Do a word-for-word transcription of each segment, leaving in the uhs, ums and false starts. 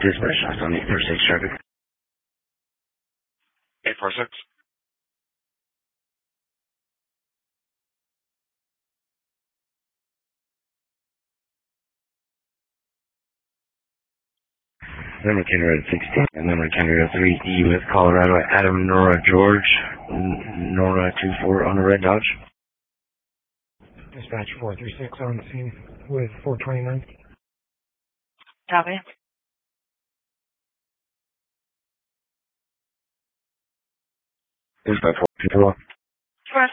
Dispatch, I still need thirty-six traffic. eight four six. Number Canada sixteen, and number Canada three E with Colorado, Adam Nora George, Nora two four on the red Dodge. Dispatch four three six on scene with four twenty-nine. Copy. Dispatch four two four. Four.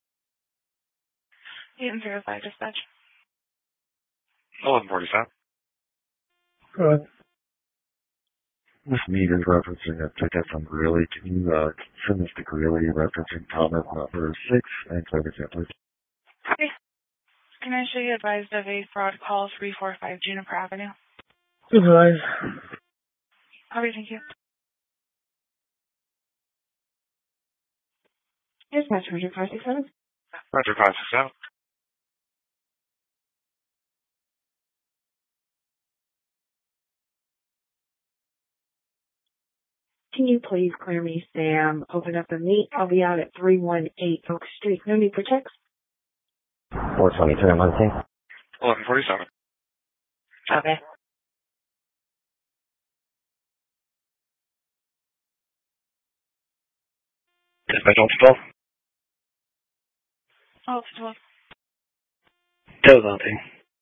eight and zero five dispatch. eleven forty-seven. Go ahead. This meter is referencing a ticket from Greeley. Can you uh, send this to Greeley referencing Thomas number six and service that, please? Copy. Can I show you advised of a fraud call three four five Juniper Avenue? Advise. Copy, thank you. Dispatch Roger five six seven. Roger five six seven. Can you please clear me, Sam? Open up the meet. I'll be out at three one eight Oak Street. No need for checks. four twenty-three on Monday. eleven forty-seven. Okay. Dispatch on twelve. Oh, it's twelve. Tails on team.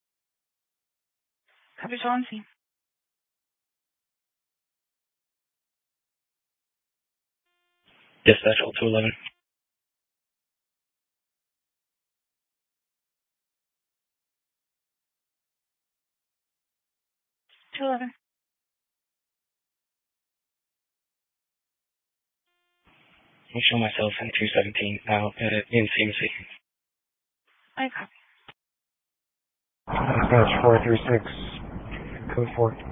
Copy, so on scene. Dispatch all two eleven. two eleven. I'll show myself in two seventeen now uh, in C M C. I copy. Dispatch four three six. Code four.